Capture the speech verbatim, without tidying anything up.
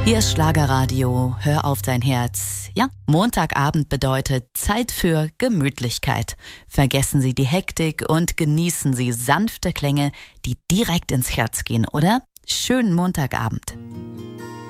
Hier ist Schlagerradio, hör auf dein Herz. Ja, Montagabend bedeutet Zeit für Gemütlichkeit. Vergessen Sie die Hektik und genießen Sie sanfte Klänge, die direkt ins Herz gehen, oder? Schönen Montagabend.